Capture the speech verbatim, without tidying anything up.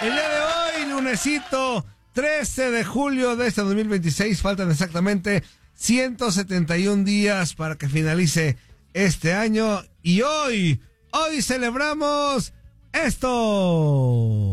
El día de hoy, lunesito, trece de julio de este dos mil veintiséis, faltan exactamente ciento setenta y un días para que finalice este año. Y hoy, hoy celebramos esto.